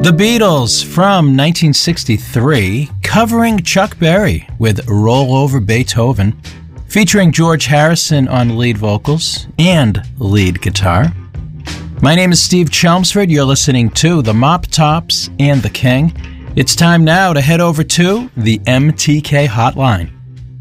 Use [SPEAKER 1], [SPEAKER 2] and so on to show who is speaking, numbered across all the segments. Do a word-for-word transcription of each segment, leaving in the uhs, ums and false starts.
[SPEAKER 1] The Beatles from nineteen sixty-three, covering Chuck Berry with Roll Over Beethoven, featuring George Harrison on lead vocals and lead guitar. My name is Steve Chelmsford. You're listening to The Mop Tops and the King. It's time now to head over to the M T K Hotline.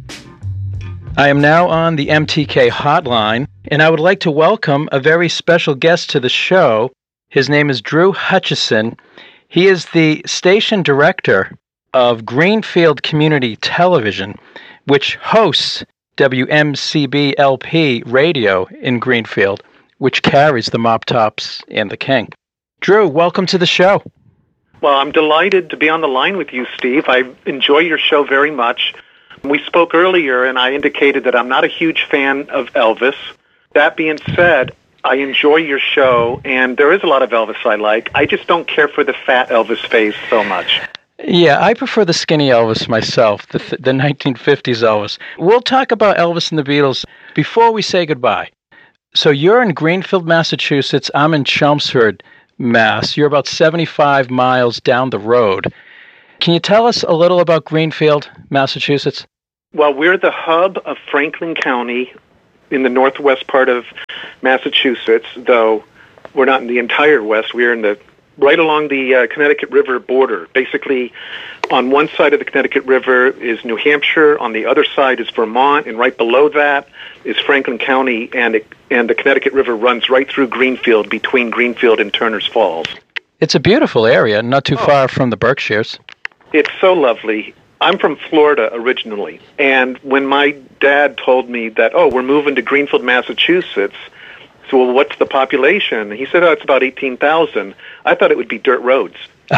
[SPEAKER 1] I am now on the M T K Hotline, and I would like to welcome a very special guest to the show. His name is Drew Hutchison. He is the station director of Greenfield Community Television, which hosts W M C B L P radio in Greenfield, which carries the Mop Tops and the King. Drew, welcome to the show.
[SPEAKER 2] Well, I'm delighted to be on the line with you, Steve. I enjoy your show very much. We spoke earlier, and I indicated that I'm not a huge fan of Elvis. That being said, I enjoy your show, and there is a lot of Elvis I like. I just don't care for the fat Elvis face so much.
[SPEAKER 1] Yeah, I prefer the skinny Elvis myself, the, th- the nineteen fifties Elvis. We'll talk about Elvis and the Beatles before we say goodbye. So you're in Greenfield, Massachusetts. I'm in Chelmsford, Mass. You're about seventy-five miles down the road. Can you tell us a little about Greenfield, Massachusetts?
[SPEAKER 2] Well, we're the hub of Franklin County in the northwest part of Massachusetts, though we're not in the entire west. We're in the right along the uh, Connecticut River border. Basically, on one side of the Connecticut River is New Hampshire, on the other side is Vermont, and right below that is Franklin County, and it, and the Connecticut River runs right through Greenfield, between Greenfield and Turner's Falls.
[SPEAKER 1] It's a beautiful area, not too
[SPEAKER 2] oh.
[SPEAKER 1] far from the Berkshires.
[SPEAKER 2] It's so lovely. I'm from Florida originally, and when my dad told me that, oh, we're moving to Greenfield, Massachusetts, so well, what's the population? He said, oh, it's about eighteen thousand. I thought it would be dirt roads,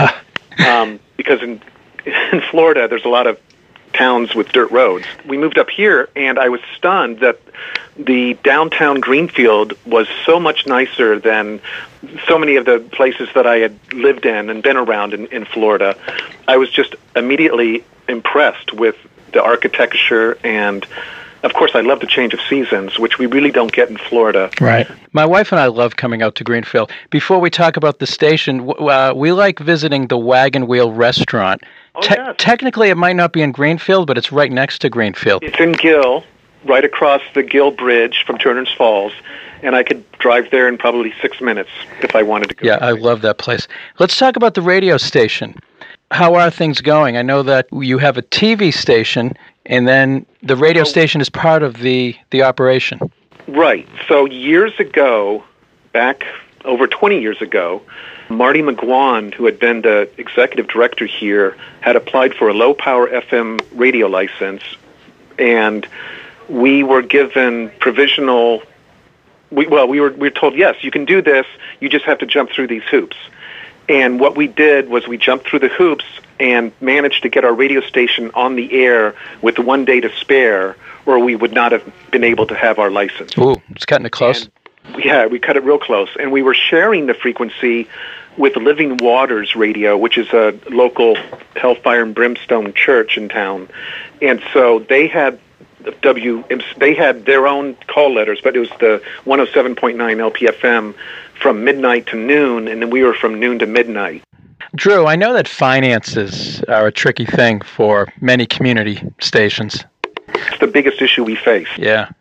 [SPEAKER 2] um, because in in Florida there's a lot of towns with dirt roads. We moved up here, and I was stunned that the downtown Greenfield was so much nicer than so many of the places that I had lived in and been around in, in Florida. I was just immediately impressed with the architecture, and of course I love the change of seasons, which we really don't get in Florida.
[SPEAKER 1] Right. My wife and I love coming out to Greenfield. Before we talk about the station, uh, we like visiting the Wagon Wheel Restaurant.
[SPEAKER 2] Oh,
[SPEAKER 1] Te-
[SPEAKER 2] yes.
[SPEAKER 1] Technically, it might not be in Greenfield, but it's right next to Greenfield.
[SPEAKER 2] It's in Gill, right across the Gill Bridge from Turner's Falls, and I could drive there in probably six minutes if I wanted to go.
[SPEAKER 1] Yeah, I love that place. Let's talk about the radio station. How are things going? I know that you have a T V station, and then the radio
[SPEAKER 2] so,
[SPEAKER 1] station is part of the, the operation.
[SPEAKER 2] Right. So years ago, back over twenty years ago, Marty McGuan, who had been the executive director here, had applied for a low-power F M radio license, and we were given provisional. We, well, we were we were told, yes, you can do this. You just have to jump through these hoops. And what we did was we jumped through the hoops and managed to get our radio station on the air with one day to spare, or we would not have been able to have our license.
[SPEAKER 1] Ooh, it's cutting it close.
[SPEAKER 2] And, yeah, we cut it real close. And we were sharing the frequency with Living Waters Radio, which is a local Hellfire and Brimstone church in town. And so they had W. They had their own call letters, but it was the one oh seven point nine L P F M from midnight to noon, and then we were from noon to midnight.
[SPEAKER 1] Drew, I know that finances are a tricky thing for many community stations.
[SPEAKER 2] It's the biggest issue we face.
[SPEAKER 1] Yeah.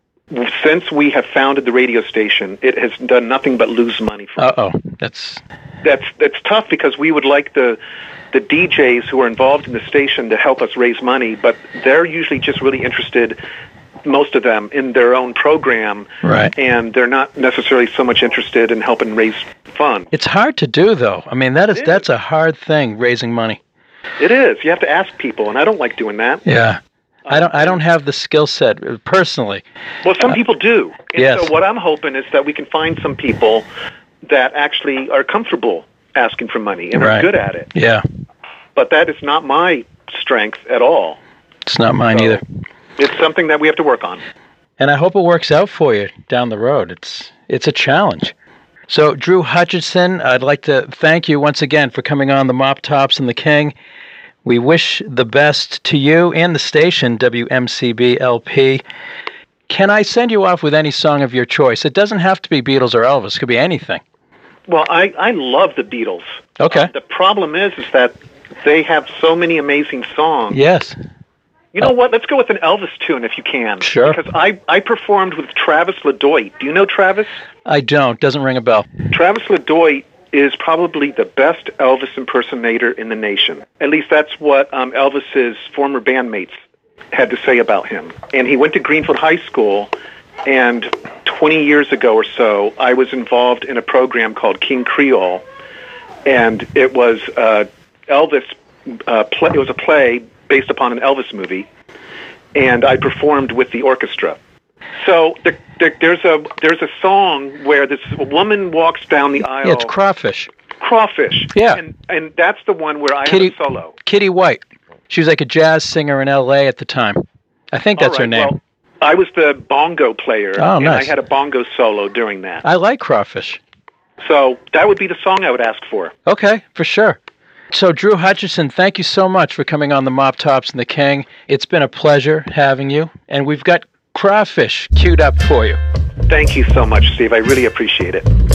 [SPEAKER 2] Since we have founded the radio station, it has done nothing but lose money for us.
[SPEAKER 1] Uh-oh. That's...
[SPEAKER 2] That's that's tough, because we would like the the D Js who are involved in the station to help us raise money, but they're usually just really interested, most of them, in their own program,
[SPEAKER 1] right,
[SPEAKER 2] and they're not necessarily so much interested in helping raise funds.
[SPEAKER 1] It's hard to do, though. I mean, that is, is that's a hard thing, raising money.
[SPEAKER 2] It is. You have to ask people, and I don't like doing that.
[SPEAKER 1] Yeah. I don't I don't have the skill set, personally.
[SPEAKER 2] Well, some uh, people do. And
[SPEAKER 1] yes.
[SPEAKER 2] So what I'm hoping is that we can find some people that actually are comfortable asking for money and
[SPEAKER 1] right.
[SPEAKER 2] are good at it.
[SPEAKER 1] Yeah.
[SPEAKER 2] But that is not my strength at all.
[SPEAKER 1] It's not mine so either.
[SPEAKER 2] It's something that we have to work on.
[SPEAKER 1] And I hope it works out for you down the road. It's it's a challenge. So, Drew Hutchison, I'd like to thank you once again for coming on the Mop Tops and the King. We wish the best to you and the station, W M C B L P. Can I send you off with any song of your choice? It doesn't have to be Beatles or Elvis. It could be anything.
[SPEAKER 2] Well, I, I love the Beatles.
[SPEAKER 1] Okay.
[SPEAKER 2] Uh, the problem is, is that they have so many amazing songs.
[SPEAKER 1] Yes.
[SPEAKER 2] You know what? Let's go with an Elvis tune if you can.
[SPEAKER 1] Sure.
[SPEAKER 2] Because I, I performed with Travis LaDoit. Do you know Travis?
[SPEAKER 1] I don't. Doesn't ring a bell.
[SPEAKER 2] Travis LaDoit is probably the best Elvis impersonator in the nation. At least that's what um, Elvis's former bandmates had to say about him. And he went to Greenfield High School, and twenty years ago or so, I was involved in a program called King Creole, and it was uh, Elvis. Uh, play, it was a play based upon an Elvis movie, and I performed with the orchestra. So there, there, there's a there's a song where this woman walks down the aisle.
[SPEAKER 1] Yeah, it's Crawfish.
[SPEAKER 2] Crawfish.
[SPEAKER 1] Yeah.
[SPEAKER 2] And, and that's the one where I
[SPEAKER 1] Kitty,
[SPEAKER 2] have a solo.
[SPEAKER 1] Kitty White. She was like a jazz singer in L A at the time. I think that's
[SPEAKER 2] All right,
[SPEAKER 1] her name.
[SPEAKER 2] Well, I was the bongo player,
[SPEAKER 1] Oh,
[SPEAKER 2] and
[SPEAKER 1] nice.
[SPEAKER 2] I had a bongo solo during that.
[SPEAKER 1] I like Crawfish.
[SPEAKER 2] So that would be the song I would ask for.
[SPEAKER 1] Okay, for sure. So, Drew Hutchison, thank you so much for coming on the Mop Tops and the King. It's been a pleasure having you, and we've got Crawfish queued up for you.
[SPEAKER 2] Thank you so much, Steve. I really appreciate it.